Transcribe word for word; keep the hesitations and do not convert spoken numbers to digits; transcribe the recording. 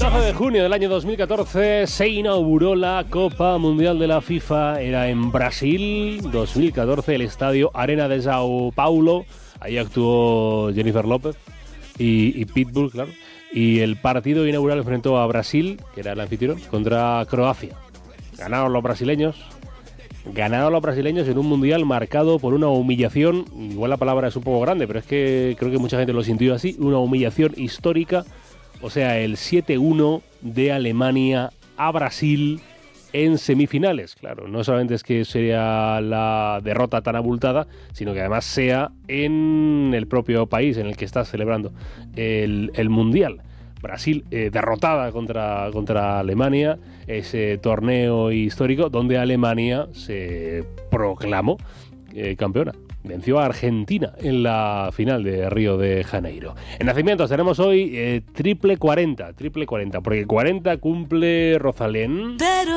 doce de junio del año dos mil catorce se inauguró la Copa Mundial de la FIFA. Era en Brasil, dos mil catorce, el estadio Arena de São Paulo. Ahí actuó Jennifer López y, y Pitbull, claro. Y el partido inaugural enfrentó a Brasil, que era el anfitrión, contra Croacia. Ganaron los brasileños. Ganaron los brasileños en un mundial marcado por una humillación. Igual la palabra es un poco grande, pero es que creo que mucha gente lo sintió así. Una humillación histórica. O sea, el siete uno de Alemania a Brasil en semifinales. Claro, no solamente es que sea la derrota tan abultada, sino que además sea en el propio país en el que está celebrando el, el mundial. Brasil eh, derrotada contra, contra Alemania, ese torneo histórico donde Alemania se proclamó eh, campeona. Venció a Argentina en la final de Río de Janeiro. En nacimientos tenemos hoy eh, triple cuarenta, triple cuarenta, porque cuarenta cumple Rosalén. Pero